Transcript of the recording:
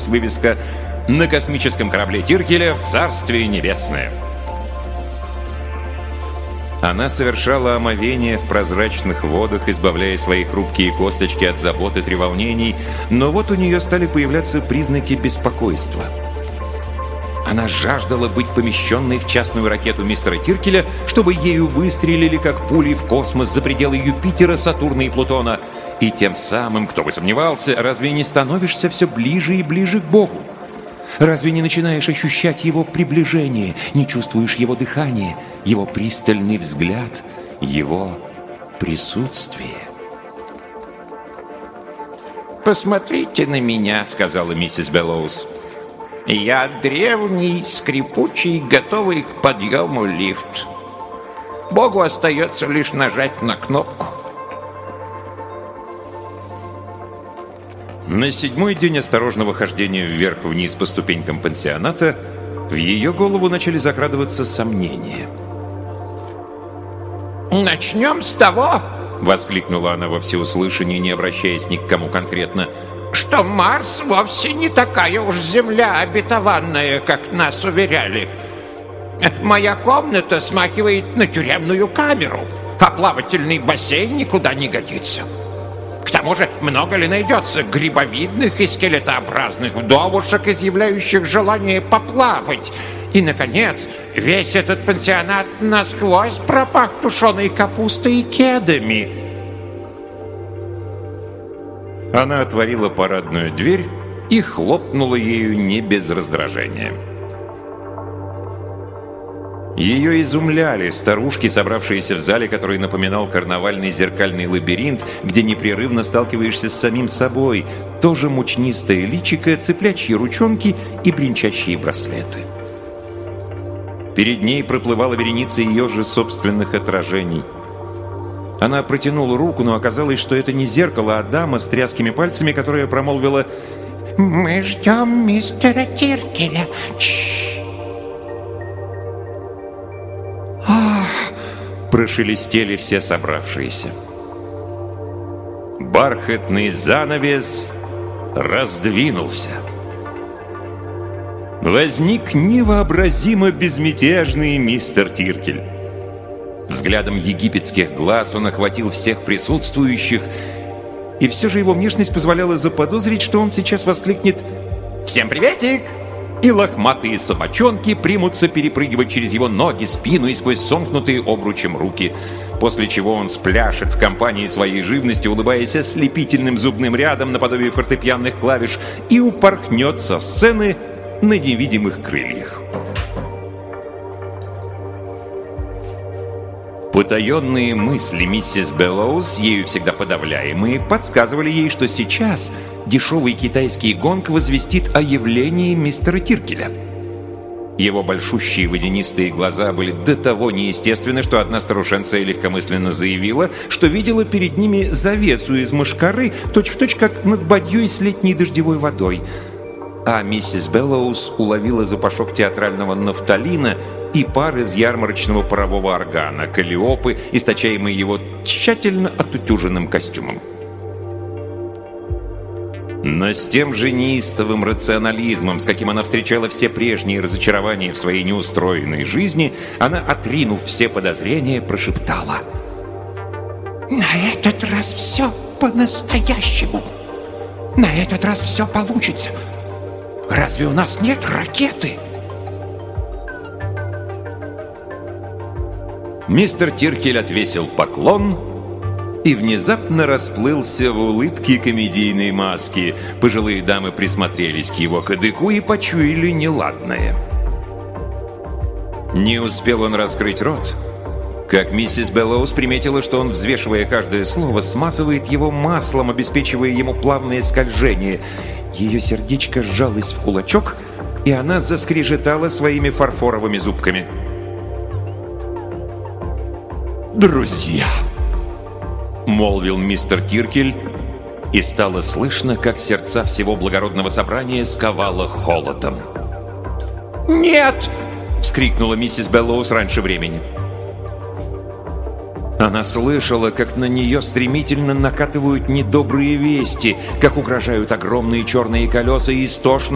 появилась вывеска «На космическом корабле Тиркеля в Царствие Небесное». Она совершала омовение в прозрачных водах, избавляя свои хрупкие косточки от забот и треволнений, но вот у нее стали появляться признаки беспокойства. Она жаждала быть помещенной в частную ракету мистера Тиркеля, чтобы ею выстрелили, как пули, в космос за пределы Юпитера, Сатурна и Плутона. И тем самым, кто бы сомневался, разве не становишься все ближе и ближе к Богу? Разве не начинаешь ощущать Его приближение, не чувствуешь Его дыхание, Его пристальный взгляд, Его присутствие? «Посмотрите на меня», — сказала миссис Беллоус. «Я древний, скрипучий, готовый к подъему лифт. Богу остается лишь нажать на кнопку». На 7-й день осторожного хождения вверх-вниз по ступенькам пансионата в ее голову начали закрадываться сомнения. «Начнем с того», — воскликнула она во всеуслышание, не обращаясь ни к кому конкретно, «что Марс вовсе не такая уж земля обетованная, как нас уверяли. Моя комната смахивает на тюремную камеру, а плавательный бассейн никуда не годится. К тому же, много ли найдется грибовидных и скелетообразных вдовушек, изъявляющих желание поплавать? И, наконец, весь этот пансионат насквозь пропах тушеной капустой и кедами». Она отворила парадную дверь и хлопнула ею не без раздражения. Ее изумляли старушки, собравшиеся в зале, который напоминал карнавальный зеркальный лабиринт, где непрерывно сталкиваешься с самим собой, тоже мучнистое личико, цыплячьи ручонки и бренчащие браслеты. Перед ней проплывала вереница ее же собственных отражений. Она протянула руку, но оказалось, что это не зеркало, а дама с тряскими пальцами, которая промолвила: «Мы ждем мистера Тиркеля. Прошелестели все собравшиеся. Бархатный занавес раздвинулся. Возник невообразимо безмятежный мистер Тиркель. Взглядом египетских глаз он охватил всех присутствующих, и все же его внешность позволяла заподозрить, что он сейчас воскликнет: «Всем приветик!» И лохматые собачонки примутся перепрыгивать через его ноги, спину и сквозь сомкнутые обручем руки. После чего он спляшет в компании своей живности, улыбаясь ослепительным зубным рядом наподобие фортепианных клавиш, и упорхнет со сцены на невидимых крыльях. Потаенные мысли миссис Беллоус, ею всегда подавляемые, подсказывали ей, что сейчас дешевый китайский гонг возвестит о явлении мистера Тиркеля. Его большущие водянистые глаза были до того неестественны, что одна старушенция легкомысленно заявила, что видела перед ними завесу из мошкары, точь-в-точь как над бадьей с летней дождевой водой. А миссис Беллоус уловила запашок театрального нафталина и пар из ярмарочного парового органа, каллиопы, источаемые его тщательно отутюженным костюмом. Но с тем же неистовым рационализмом, с каким она встречала все прежние разочарования в своей неустроенной жизни, она, отринув все подозрения, прошептала: «На этот раз все по-настоящему. На этот раз все получится. Разве у нас нет ракеты?» Мистер Тиркель отвесил поклон и внезапно расплылся в улыбке комедийной маски. Пожилые дамы присмотрелись к его кадыку и почуяли неладное. Не успел он раскрыть рот, как миссис Беллоус приметила, что он, взвешивая каждое слово, смазывает его маслом, обеспечивая ему плавное скольжение. Ее сердечко сжалось в кулачок, и она заскрежетала своими фарфоровыми зубками. «Друзья!» — молвил мистер Тиркель, и стало слышно, как сердца всего благородного собрания сковало холодом. «Нет!» — вскрикнула миссис Беллоус раньше времени. Она слышала, как на нее стремительно накатывают недобрые вести, как угрожают огромные черные колеса и истошно